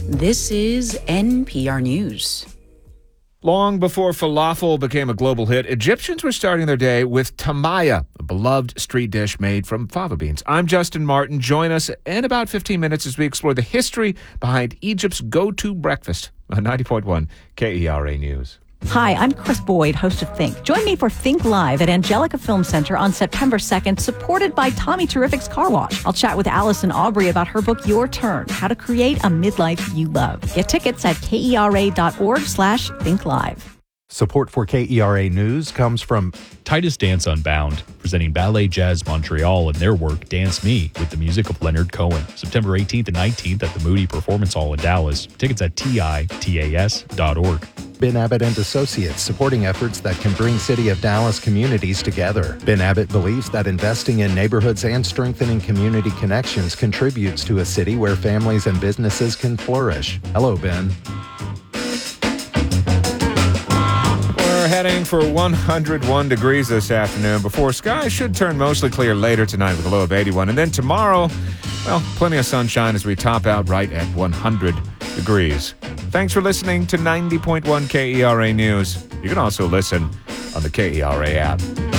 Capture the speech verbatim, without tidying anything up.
This is N P R News. Long before falafel became a global hit, Egyptians were starting their day with tamaya, a beloved street dish made from fava beans. I'm Justin Martin. Join us in about fifteen minutes as we explore the history behind Egypt's go-to breakfast on ninety point one K E R A News. Hi, I'm Chris Boyd, host of Think. Join me for Think Live at Angelica Film Center on September second, supported by Tommy Terrific's Car Wash. I'll chat with Allison Aubrey about her book, Your Turn, How to Create a Midlife You Love. Get tickets at kera.org slash Think Live. Support for K E R A News comes from Titus Dance Unbound, presenting Ballet Jazz Montreal and their work Dance Me with the music of Leonard Cohen. September eighteenth and nineteenth at the Moody Performance Hall in Dallas. Tickets at titas dot org. Ben Abbott and Associates, supporting efforts that can bring City of Dallas communities together. Ben Abbott believes that investing in neighborhoods and strengthening community connections contributes to a city where families and businesses can flourish. Hello, Ben. We're heading for one hundred one degrees this afternoon before skies should turn mostly clear later tonight with a low of eighty-one. And then tomorrow, well, plenty of sunshine as we top out right at one hundred degrees. Thanks for listening to ninety point one K E R A News. You can also listen on the K E R A app.